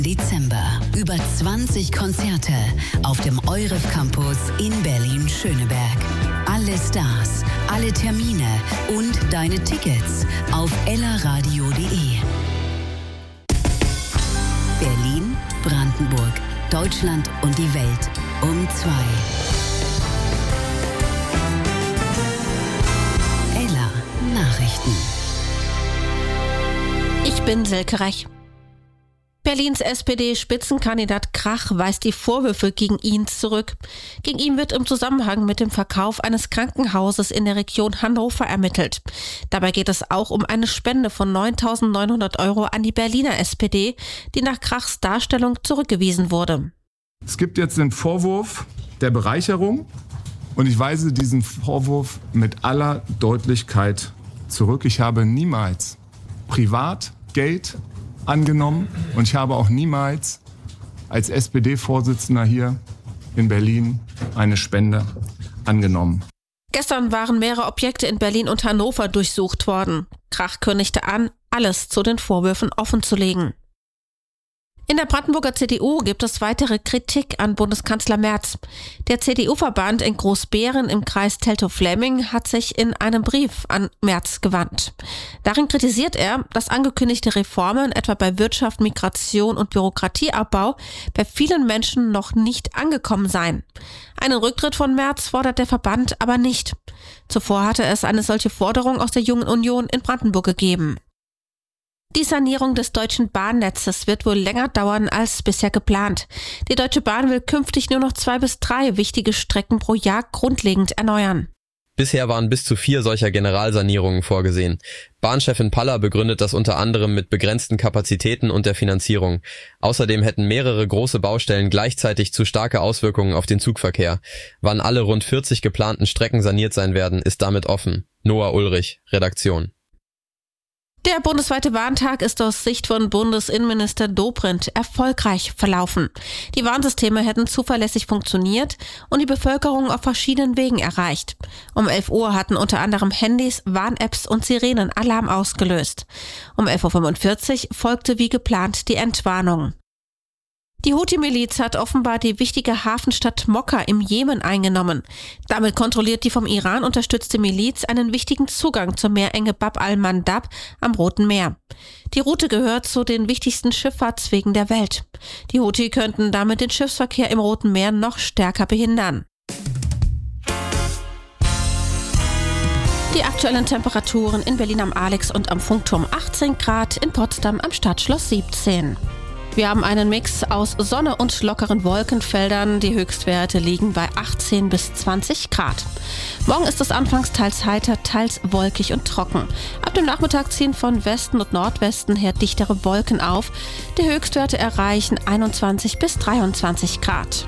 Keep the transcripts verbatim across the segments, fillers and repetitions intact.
Dezember. Über zwanzig Konzerte auf dem Euref Campus in Berlin-Schöneberg. Alle Stars, alle Termine und deine Tickets auf ellaradio punkt de. Berlin, Brandenburg, Deutschland und die Welt um zwei. Ella Nachrichten. Ich bin Silke Rech. Berlins S P D-Spitzenkandidat Krach weist die Vorwürfe gegen ihn zurück. Gegen ihn wird im Zusammenhang mit dem Verkauf eines Krankenhauses in der Region Hannover ermittelt. Dabei geht es auch um eine Spende von neuntausendneunhundert Euro an die Berliner S P D, die nach Krachs Darstellung zurückgewiesen wurde. Es gibt jetzt den Vorwurf der Bereicherung und ich weise diesen Vorwurf mit aller Deutlichkeit zurück. Ich habe niemals privat Geld angenommen und ich habe auch niemals als S P D-Vorsitzender hier in Berlin eine Spende angenommen. Gestern waren mehrere Objekte in Berlin und Hannover durchsucht worden. Krach kündigte an, alles zu den Vorwürfen offenzulegen. In der Brandenburger C D U gibt es weitere Kritik an Bundeskanzler Merz. Der C D U-Verband in Großbeeren im Kreis Teltow-Fläming hat sich in einem Brief an Merz gewandt. Darin kritisiert er, dass angekündigte Reformen etwa bei Wirtschaft, Migration und Bürokratieabbau bei vielen Menschen noch nicht angekommen seien. Einen Rücktritt von Merz fordert der Verband aber nicht. Zuvor hatte es eine solche Forderung aus der Jungen Union in Brandenburg gegeben. Die Sanierung des deutschen Bahnnetzes wird wohl länger dauern als bisher geplant. Die Deutsche Bahn will künftig nur noch zwei bis drei wichtige Strecken pro Jahr grundlegend erneuern. Bisher waren bis zu vier solcher Generalsanierungen vorgesehen. Bahnchefin Paller begründet das unter anderem mit begrenzten Kapazitäten und der Finanzierung. Außerdem hätten mehrere große Baustellen gleichzeitig zu starke Auswirkungen auf den Zugverkehr. Wann alle rund vierzig geplanten Strecken saniert sein werden, ist damit offen. Noah Ulrich, Redaktion. Der bundesweite Warntag ist aus Sicht von Bundesinnenminister Dobrindt erfolgreich verlaufen. Die Warnsysteme hätten zuverlässig funktioniert und die Bevölkerung auf verschiedenen Wegen erreicht. Um elf Uhr hatten unter anderem Handys, Warn-Apps und Sirenen Alarm ausgelöst. Um elf Uhr fünfundvierzig folgte wie geplant die Entwarnung. Die Houthi-Miliz hat offenbar die wichtige Hafenstadt Mokka im Jemen eingenommen. Damit kontrolliert die vom Iran unterstützte Miliz einen wichtigen Zugang zur Meerenge Bab al-Mandab am Roten Meer. Die Route gehört zu den wichtigsten Schifffahrtswegen der Welt. Die Houthi könnten damit den Schiffsverkehr im Roten Meer noch stärker behindern. Die aktuellen Temperaturen in Berlin am Alex und am Funkturm achtzehn Grad, in Potsdam am Stadtschloss siebzehn. Wir haben einen Mix aus Sonne und lockeren Wolkenfeldern. Die Höchstwerte liegen bei achtzehn bis zwanzig Grad. Morgen ist es anfangs teils heiter, teils wolkig und trocken. Ab dem Nachmittag ziehen von Westen und Nordwesten her dichtere Wolken auf. Die Höchstwerte erreichen einundzwanzig bis dreiundzwanzig Grad.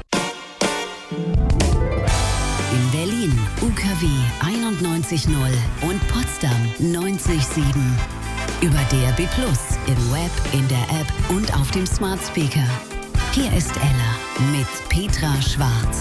In Berlin U K W einundneunzig Komma null und Potsdam neunzig Komma sieben. Über D A B plus, im Web, in der App und auf dem Smart Speaker. Hier ist Ella mit Petra Schwarz.